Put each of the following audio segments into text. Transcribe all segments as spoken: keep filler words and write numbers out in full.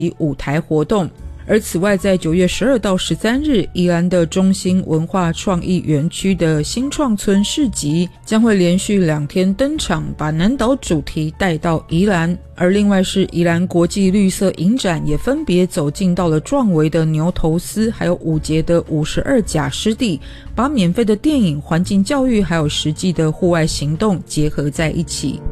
舞台活动。而此外，在九月十二到十三日，宜兰的中兴文化创意园区的新创村市集将会连续两天登场，把南岛主题带到宜兰。而另外是宜兰国际绿色影展也分别走进到了壮围的牛头丝还有五节的五十二甲湿地，把免费的电影、环境教育还有实际的户外行动结合在一起。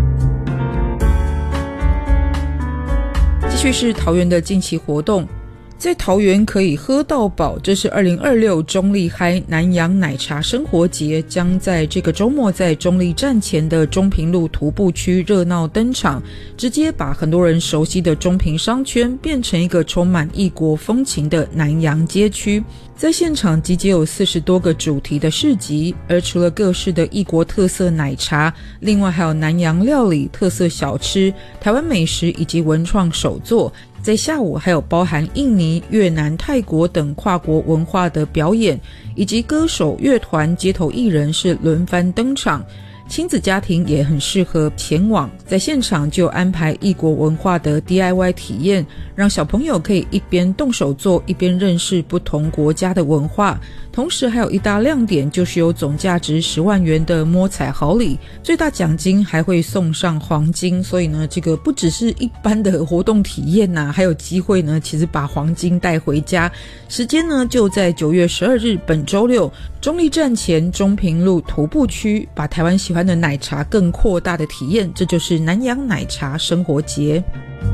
继续是桃园的近期活动，在桃园可以喝到饱，这是二零二六中立嗨南洋奶茶生活节，将在这个周末在中立站前的中平路徒步区热闹登场，直接把很多人熟悉的中平商圈变成一个充满异国风情的南洋街区。在现场集结有四十多个主题的市集，而除了各式的异国特色奶茶，另外还有南洋料理、特色小吃、台湾美食以及文创手作。在下午还有包含印尼、越南、泰国等跨国文化的表演，以及歌手、乐团、街头艺人是轮番登场。亲子家庭也很适合前往，在现场就安排异国文化的 D I Y 体验，让小朋友可以一边动手做，一边认识不同国家的文化。同时还有一大亮点，就是有总价值十万元的摸彩好礼，最大奖金还会送上黄金。所以呢，这个不只是一般的活动体验啊，还有机会呢，其实把黄金带回家。时间呢就在九月十二日本周六，中立站前中平路徒步区，把台湾喜欢的奶茶更扩大的体验，这就是南洋奶茶生活节。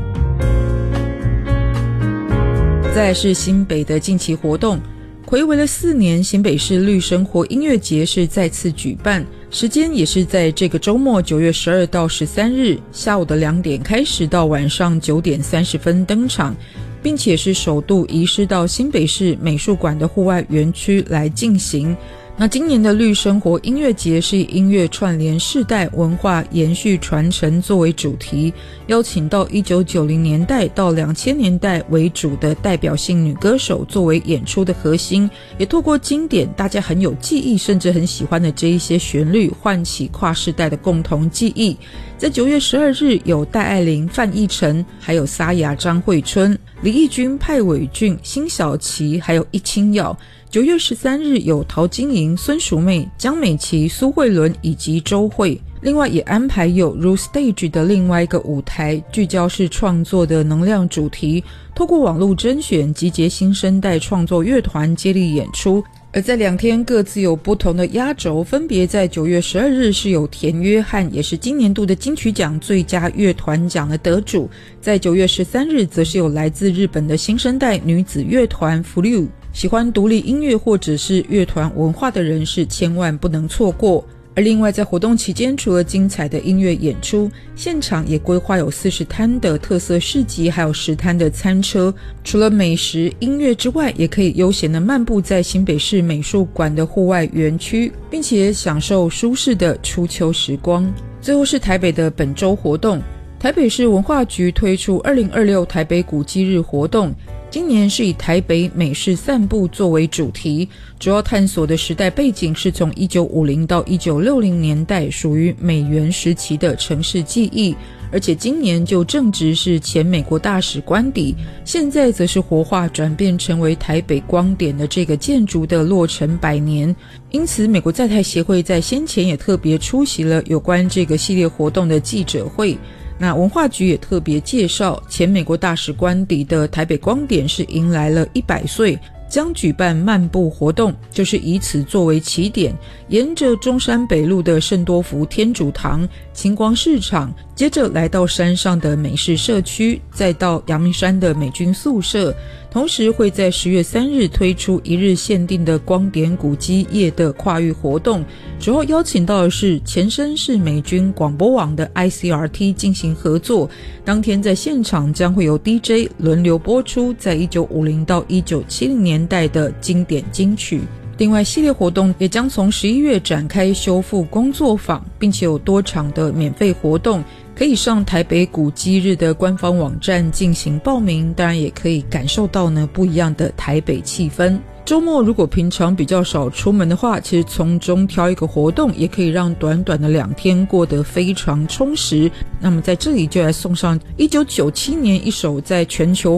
再来是新北的近期活动，睽违了四年，新北市绿生活音乐节是再次举办，时间也是在这个周末九月十二到十三日下午的两点开始到晚上九点三十分登场，并且是首度移师到新北市美术馆的户外园区来进行。那今年的绿生活音乐节是以音乐串联世代文化延续传承作为主题，邀请到一九九零年代到两千年代为主的代表性女歌手作为演出的核心，也透过经典大家很有记忆甚至很喜欢的这一些旋律，唤起跨世代的共同记忆。在九月十二日有戴爱玲、范逸臣，还有沙哑、张惠春、李翊君、派伟俊、辛晓琪，还有一清耀。九月十三日有陶晶莹、孙淑妹、江美琪、苏慧伦以及周慧。另外也安排有 Ru Stage 的另外一个舞台，聚焦是创作的能量主题，透过网络甄选集结新生代创作乐团接力演出。而在两天各自有不同的压轴，分别在九月十二日是有田约翰，也是今年度的金曲奖最佳乐团奖的得主，在九月十三日则是有来自日本的新生代女子乐团 F L U， 喜欢独立音乐或者是乐团文化的人士千万不能错过。而另外在活动期间，除了精彩的音乐演出，现场也规划有四十摊的特色市集，还有十摊的餐车。除了美食音乐之外，也可以悠闲的漫步在新北市美术馆的户外园区，并且享受舒适的初秋时光。最后是台北的本周活动，台北市文化局推出二零二六台北古迹日活动，今年是以台北美式散步作为主题，主要探索的时代背景是从一九五零到一九六零年代，属于美援时期的城市记忆。而且今年就正值是前美国大使官邸，现在则是活化转变成为台北光点的这个建筑的落成百年。因此美国在台协会在先前也特别出席了有关这个系列活动的记者会。那文化局也特别介绍，前美国大使官邸的台北光点是迎来了一百岁，将举办漫步活动，就是以此作为起点，沿着中山北路的圣多福天主堂、晴光市场，接着来到山上的美式社区，再到阳明山的美军宿舍。同时会在十月三日推出一日限定的光点古迹夜的跨域活动，主要邀请到的是前身是美军广播网的 I C R T 进行合作。当天在现场将会有 D J 轮流播出在一九五零到一九七零年代的经典金曲。另外系列活动也将从十一月展开修复工作坊，并且有多场的免费活动，可以上台北古迹日的官方网站进行报名，当然也可以感受到呢不一样的台北气氛。 周末如果平常比较少出门的话，其实从中挑一个活动也可以让短短的两天过得非常充实。那么在这里就来送上一九九七年一首在全球